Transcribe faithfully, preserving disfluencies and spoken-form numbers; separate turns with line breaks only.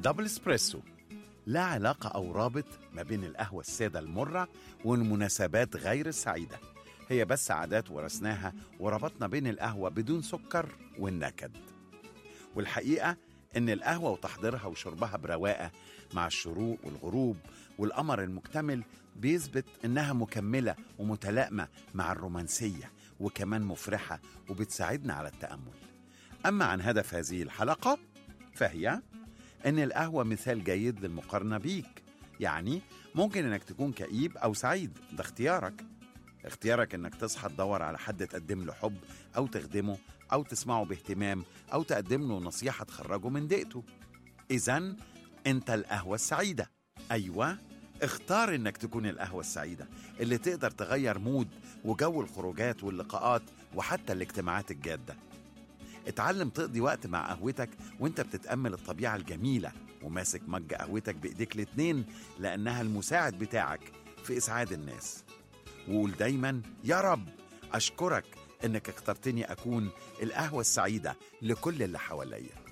دبل اسبريسو لا علاقة أو رابط ما بين القهوة السادة المرة والمناسبات غير السعيدة، هي بس عادات ورثناها وربطنا بين القهوة بدون سكر والنكد. والحقيقة إن القهوة وتحضيرها وشربها برواقة مع الشروق والغروب والقمر المكتمل بيثبت إنها مكملة ومتلائمة مع الرومانسية، وكمان مفرحة وبتساعدنا على التأمل. أما عن هدف هذه الحلقة فهي إن القهوة مثال جيد للمقارنة بيك، يعني ممكن إنك تكون كئيب أو سعيد، ده اختيارك. اختيارك إنك تصحى تدور على حد تقدم له حب أو تخدمه أو تسمعه باهتمام أو تقدم له نصيحة تخرجه من ضيقته. إذن أنت القهوة السعيدة. أيوة، اختار إنك تكون القهوة السعيدة اللي تقدر تغير مود وجو الخروجات واللقاءات وحتى الاجتماعات الجادة. اتعلم تقضي وقت مع قهوتك وانت بتتأمل الطبيعة الجميلة وماسك مج قهوتك بإيديك الاتنين، لأنها المساعد بتاعك في إسعاد الناس. وقول دايما يا رب أشكرك إنك اخترتني أكون القهوة السعيدة لكل اللي حواليا.